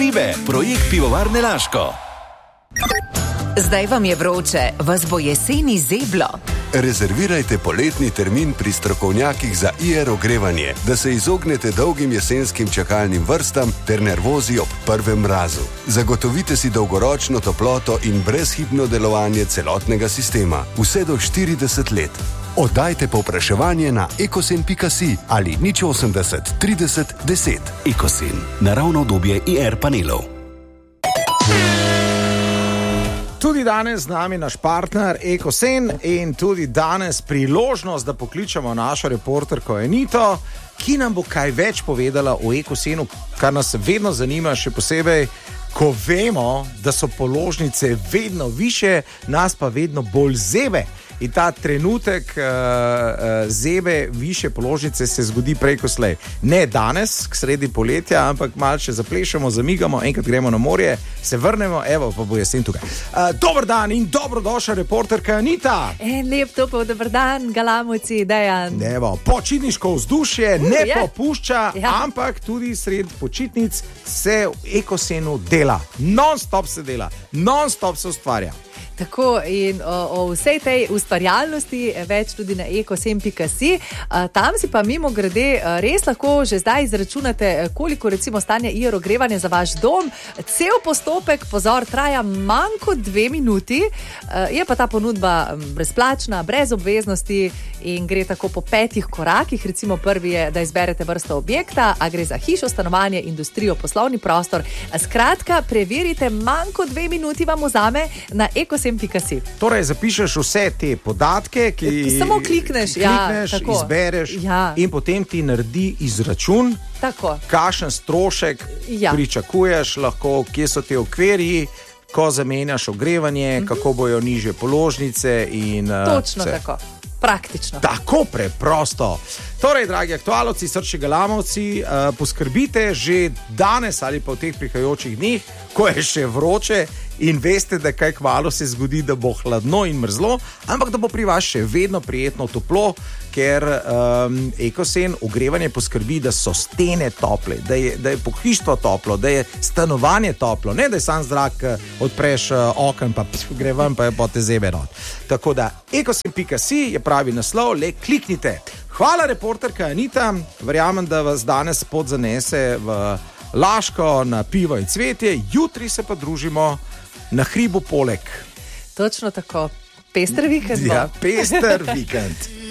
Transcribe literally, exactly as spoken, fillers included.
ribe, projekt Pivovarne Laško. Zdaj vam je vroče, vas bo jeseni zeblo. Rezervirajte poletni termin pri strokovnjakih za I R ogrevanje, da se izognete dolgim jesenskim čakalnim vrstam ter nervozi ob prvem mrazu. Zagotovite si dolgoročno toploto in brezhibno delovanje celotnega sistema, vse do štirideset let. Oddajte povpraševanje na ekosen pika si ali nič osemdeset trideset deset. Ekosen, naravno obdobje I R panelov. Tudi danes z nami naš partner Ekosen in tudi danes priložnost, da pokličemo našo reporterko Anito, ki nam bo kaj več povedala o Ekosenu, kar nas vedno zanima, še posebej, ko vemo, da so položnice vedno više, nas pa vedno bolj zebe. In ta trenutek uh, uh, zebe više položnice se zgodi prej ko slej. Ne danes, k sredi poletja, ampak malo še zaplešemo, zamigamo, enkrat gremo na morje, se vrnemo, evo pa bo jesen tukaj. Uh, dober dan in dobrodošla reporterka Anita. En lep topel dober dan, Galamuci, Dejan. Evo, počitniško vzdušje ne uh, popušča, ja. Ampak tudi sred počitnic se v Ekosenu dela. Non-stop se dela, non-stop se ustvarja. Tako in o, o vsej tej ustvarjalnosti več tudi na ekosen pika si. Tam si pa mimo grede res lahko že zdaj izračunate, koliko recimo stane I R ogrevanje za vaš dom. Cel postopek, pozor, traja manj kot dve minuti. Je pa ta ponudba brezplačna, brez obveznosti in gre tako po petih korakih. Recimo prvi je, da izberete vrsto objekta, a gre za hišo, stanovanje, industrijo, poslovni prostor. Skratka, preverite, manj kot dve minuti vam vzame na ekosen pika si. Torej, zapišeš vse te podatke, ki samo klikneš, klikneš ja, izbereš ja. In potem ti naredi izračun, tako. Kakšen strošek ja. Pričakuješ, lahko, kje so te okvirji, ko zamenjaš ogrevanje, mm-hmm. kako bojo nižje položnice in točno vse. Tako. Praktično. Tako preprosto. Torej, dragi aktualovci, srčni Galamovci, uh, poskrbite že danes ali pa v teh prihajajočih dneh, ko je še vroče in veste, da kaj kmalu se zgodi, da bo hladno in mrzlo, ampak da bo pri vas še vedno prijetno toplo, ker um, Ekosen ogrevanje poskrbi, da so stene tople, da je, da je pohištvo toplo, da je stanovanje toplo, ne da je sam zrak, odpreš uh, okn, pa pf, gre ven, pa je po te zebe not. Tako da ekosen pika si je pravi naslov, le kliknite. Hvala, reporterka Anita, verjamem, da vas danes pot zanese v Laško na pivo in cvetje, jutri se pa družimo na hribu Poleg. Točno tako. Pester vikend. Ja, pester vikend.